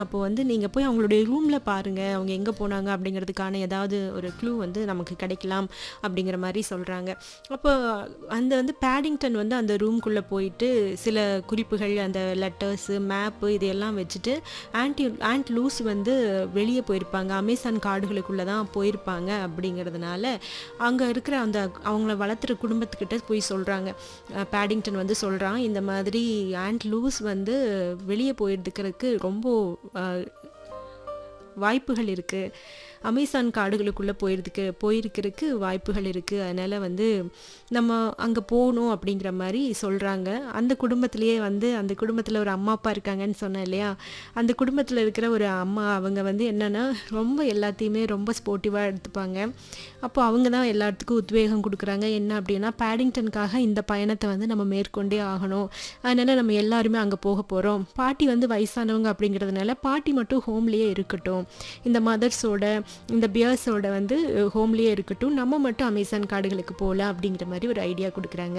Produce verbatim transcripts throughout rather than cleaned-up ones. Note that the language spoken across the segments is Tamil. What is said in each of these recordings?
அப்போ வந்து நீங்க போய் அவங்களுடைய ரூம்ல பாருங்க. அவங்க எங்க போனாங்க அப்படிங்கிறதுக்கான ஏதாவது ஒரு க்ளூ வந்து நமக்கு கிடைக்கலாம் அப்படிங்கிற மாரி சொல்றாங்க. அப்போ அந்த வந்து பேடிங்டன் வந்து அந்த ரூம்குள்ள போயிட்டு சில குறிப்புகள், அந்த லெட்டர்ஸு, மேப்பு இதையெல்லாம் வச்சுட்டு ஆன்டி ஆன்ட் லூஸ் வந்து வெளிய போயிருப்பாங்க. அமேசான் காடுகளுக்குள்ள தான் போயிருப்பாங்க அப்படிங்கிறதுனால, அங்க இருக்கிற அந்த அவங்கள வளர்த்துற குடும்பத்துக்கிட்ட போய் சொல்றாங்க. அ பேடிங்டன் வந்து சொல்றான், இந்த மாதிரி ஆன்ட் லூஸ் வந்து வெளிய போயிருதுக்கிறதுக்கு ரொம்ப அ வாய்ப்புகள் இருக்கு. அமேசான் காடுகளுக்குள்ள போயிருதுக்கு போயிருக்கிறதுக்கு வாய்ப்புகள் இருக்கு. அதனால வந்து நம்ம அங்க போணும் அப்படிங்கிற மாரி சொல்றாங்க. அந்த குடும்பத்திலேயே வந்து அந்த குடும்பத்தில ஒரு அம்மா, அப்பா இருக்காங்கன்னு சொன்னேன் இல்லையா? அந்த குடும்பத்தில இருக்கிற ஒரு அம்மா அவங்க வந்து என்னன்னா, ரொம்ப எல்லாத்தையுமே ரொம்ப ஸ்போர்ட்டிவா எடுத்துப்பாங்க. அப்போ அவங்க தான் எல்லாத்துக்கும் உத்வேகம் குடுக்குறாங்க. என்ன அப்படின்னா, பேடிங்டனுக்காக இந்த பயணத்த வந்து நம்ம மேற்கொண்டே ஆகணும். அதனால நம்ம எல்லாருமே அங்க போக போறோம். பாட்டி வந்து வயசானவங்க அப்படிங்கிறதுனால, பாட்டி மட்டும் ஹோம்லயே இருக்கட்டும். இந்த மதர்ஸோட, இந்த பியர்ஸோட வந்து ஹோம்லயே இருக்கட்டும். நம்ம மட்டும் அமேசான் காடுகளுக்கு போலாம் அப்படிங்கிற மாரி ஒரு ஐடியா குடுக்குறாங்க.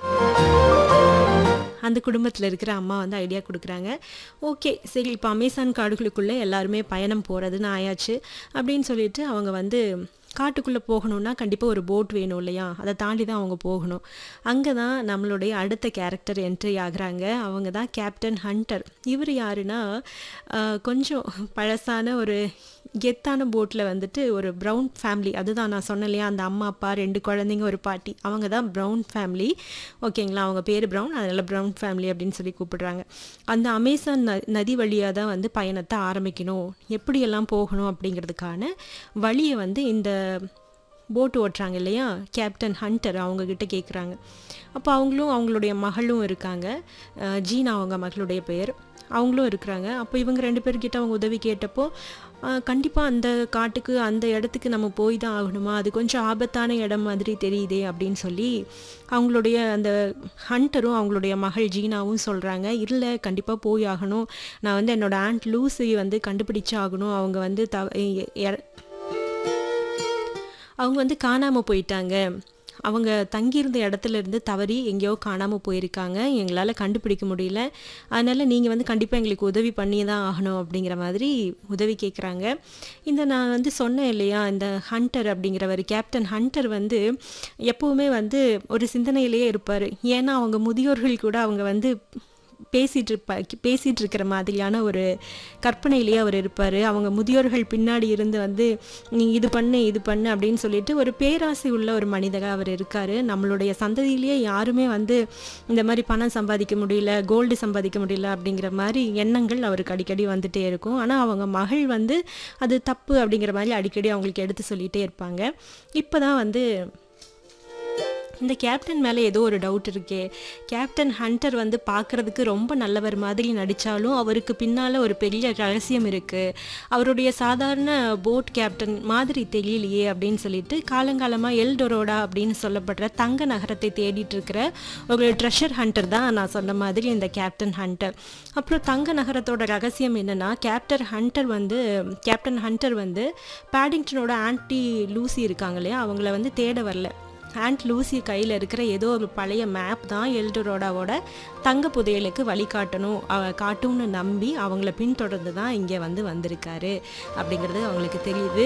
அந்த குடும்பத்தில இருக்கிற அம்மா வந்து ஐடியா குடுக்குறாங்க. ஓகே, சரி இப்ப அமேசான் காடுகளுக்குள்ள எல்லாருமே பயணம் போறதுன்னு ஆயாச்சு. அப்படின்னு சொல்லிட்டு அவங்க வந்து காட்டுக்குள்ள போகணும்னா கண்டிப்பா ஒரு போட் வேணும் இல்லையா? அத தாண்டி தான் அவங்க போகணும். அங்க தான் நம்மளுடைய அடுத்த கேரக்டர் என்ட்ரி ஆகுறாங்க. அவங்க தான் கேப்டன் ஹண்டர். இவரு யாருன்னா, அ கொஞ்சம் பழசான ஒரு கெத்தான போட்ல வந்துட்டு ஒரு ப்ரவுன் ஃபேமிலி. அதுதான் நான் சொன்னேன் இல்லையா? அந்த அம்மா, அப்பா, ரெண்டு குழந்தைங்க, ஒரு பாட்டி. அவங்க தான் ப்ரவுன் ஃபேமிலி. ஓகேங்களா? அவங்க பேரு ப்ரவுன். அதனால ப்ரவுன் ஃபேமிலி அப்படின்னு சொல்லி கூப்பிடுறாங்க. அந்த அமேசான் ந நதி வழியா தான் வந்து பயணத்த ஆரம்பிக்கணும். எப்படியெல்லாம் போகணும் அப்படிங்கிறதுக்கான வழிய வந்து இந்த போட் ஓட்டுறாங்க இல்லையா? கேப்டன் ஹண்டர் அவங்க கிட்ட கேட்குறாங்க. அப்போ அவங்களும் அவங்களுடைய மகளும் இருக்காங்க. அ ஜீனா அவங்க மகளுடைய பெயர். அவங்களும் இருக்கிறாங்க. அப்போ இவங்க ரெண்டு பேர்கிட்ட அவங்க உதவி கேட்டப்போ, அ கண்டிப்பா அந்த காட்டுக்கு, அந்த இடத்துக்கு நம்ம போய் தான் ஆகணுமா? அது கொஞ்சம் ஆபத்தான இடம் மாதிரி தெரியுதே அப்படின்னு சொல்லி, அவங்களுடைய அந்த ஹண்டரும் அவங்களுடைய மகள் ஜீனாவும் சொல்றாங்க. இல்ல கண்டிப்பா போய் ஆகணும். நான் வந்து என்னோட ஆன்ட் லூசி வந்து கண்டுபிடிச்சு ஆகணும். அவங்க வந்து தவ எ எ அவங்க வந்து காணாம போயிட்டாங்க. அவங்க தங்கியிருந்த இடத்துல இருந்து தவறி எங்கேயோ காணாம போயிருக்காங்க. எங்களால கண்டுபிடிக்க முடியல. அதனால நீங்க வந்து கண்டிப்பா எங்களுக்கு உதவி பண்ணி தான் ஆகணும் அப்படிங்கிற மாதிரி உதவி கேட்குறாங்க. இந்த நான் வந்து சொன்னேன் இல்லையா? இந்த ஹண்டர் அப்படிங்கிறவரு கேப்டன் ஹண்டர் வந்து எப்பவுமே வந்து ஒரு சிந்தனையிலேயே இருப்பாரு. ஏன்னா அவங்க முதியோர்கள் கூட அவங்க வந்து பேசிட்டு இருப்ப பேசிட்டு இருக்கிற மாதிரியான ஒரு கற்பனையிலேயே அவர் இருப்பாரு. அவங்க முதியோர்கள் பின்னாடி இருந்து வந்து, "நீ இது பண்ணு, இது பண்ணு" அப்படின்னு சொல்லிட்டு ஒரு பேராசை உள்ள ஒரு மனிதரா அவர் இருக்காரு. நம்மளுடைய சந்ததியிலேயே யாருமே வந்து இந்த மாரி பணம் சம்பாதிக்க முடியல, கோல்டு சம்பாதிக்க முடியல அப்படிங்கிற மாரி எண்ணங்கள் அவருக்கு அடிக்கடி வந்துட்டே இருக்கும். ஆனா அவங்க மகள் வந்து அது தப்பு அப்படிங்கிற மாரி அடிக்கடி அவங்களுக்கு எடுத்து சொல்லிட்டே இருப்பாங்க. இப்பதான் வந்து இந்த கேப்டன் மேல ஏதோ ஒரு டவுட் இருக்கே. கேப்டன் ஹண்டர் வந்து பார்க்கறதுக்கு ரொம்ப நல்லவர் மாதிரி நடிச்சாலும், அவருக்கு பின்னால ஒரு பெரிய ரகசியம் இருக்கு. அவருடைய சாதாரண போட் கேப்டன் மாதிரி தெரியலையே அப்படின்னு சொல்லிட்டு, காலங்காலமா எல்டொரோடா அப்படின்னு சொல்லப்படுற தங்க நகரத்தை தேடிட்டு இருக்கிற ஒரு ட்ரெஷர் ஹண்டர் தான் நான் சொன்ன மாதிரி இந்த கேப்டன் ஹண்டர். அப்புறம் தங்க நகரத்தோட ரகசியம் என்னன்னா, கேப்டன் ஹண்டர் வந்து கேப்டன் ஹண்டர் வந்து பேடிங்டனோட ஆன்டி லூசி இருக்காங்க இல்லையா? அவங்கள வந்து தேட வரல. ஆன்ட் லூசி கையில் இருக்கிற ஏதோ ஒரு பழைய மேப் தான் எல்டொரோடாவோட தங்க புதையலுக்கு வழிகாட்டணும் அவ காட்டும்னு நம்பி அவங்கள பின்தொடர்ந்து தான் இங்கே வந்து வந்திருக்காரு அப்படிங்கிறது அவங்களுக்கு தெரியுது.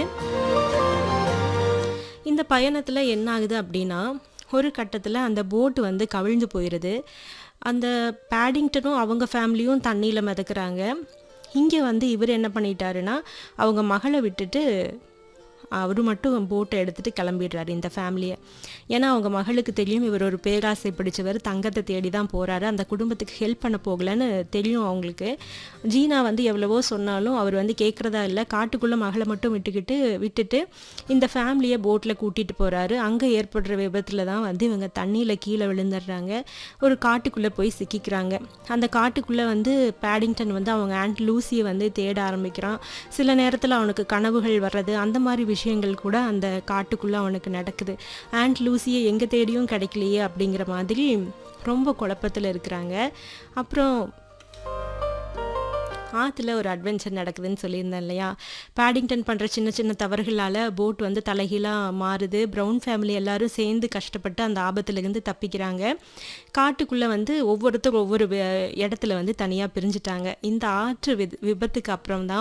இந்த பயணத்தில் என்ன ஆகுது அப்படின்னா, ஒரு கட்டத்தில் அந்த போட்டு வந்து கவிழ்ந்து போயிடுது. அந்த பேடிங்டனும் அவங்க ஃபேமிலியும் தண்ணியில் மிதக்குறாங்க. இங்கே வந்து இவர் என்ன பண்ணிட்டாருன்னா, அவங்க மகளை விட்டுட்டு அவரு மட்டும் போட்டை எடுத்துட்டு கிளம்பிடுறாரு இந்த ஃபேமிலியை. ஏன்னா அவங்க மகளுக்கு தெரியும் இவர் ஒரு பேராசை பிடிச்சவர், தங்கத்தை தேடி தான் போகிறாரு, அந்த குடும்பத்துக்கு ஹெல்ப் பண்ண போகலன்னு தெரியும் அவங்களுக்கு. ஜீனா வந்து எவ்வளவோ சொன்னாலும் அவர் வந்து கேட்குறதா இல்லை. காட்டுக்குள்ளே மகளை மட்டும் விட்டுக்கிட்டு விட்டுட்டு இந்த ஃபேமிலியை போட்டில் கூட்டிகிட்டு போகிறாரு. அங்கே ஏற்படுற விபத்தில் தான் வந்து இவங்க தண்ணியில் கீழே விழுந்துடுறாங்க. ஒரு காட்டுக்குள்ளே போய் சிக்கிக்கிறாங்க. அந்த காட்டுக்குள்ளே வந்து பேடிங்டன் வந்து அவங்க ஆன்ட் லூசியை வந்து தேட ஆரம்பிக்கிறான். சில நேரத்தில் அவனுக்கு கனவுகள் வர்றது, அந்த மாதிரி விஷயங்கள் கூட அந்த காட்டுக்குள்ளே அவனுக்கு நடக்குது. ஆன்ட் லூசியை எங்கே தேடியும் கிடைக்கலையே அப்படிங்கிற மாதிரி ரொம்ப குழப்பத்தில் இருக்கிறாங்க. அப்புறம் ஆத்துல ஒரு அட்வென்ச்சர் நடக்குதுன்னு சொல்லியிருந்தேன் இல்லையா? பேடிங்டன் பண்ற சின்ன சின்ன தவறுகளால போட் வந்து தலைகீழா மாறுது. ப்ரவுன் ஃபேமிலி எல்லாரும் சேர்ந்து கஷ்டப்பட்டு அந்த ஆபத்துலேருந்து தப்பிக்கிறாங்க. காட்டுக்குள்ள வந்து ஒவ்வொருத்தர் ஒவ்வொரு வே இடத்துல வந்து தனியா பிரிஞ்சுட்டாங்க. இந்த ஆற்று வித் விபத்துக்கு அப்புறம் தான்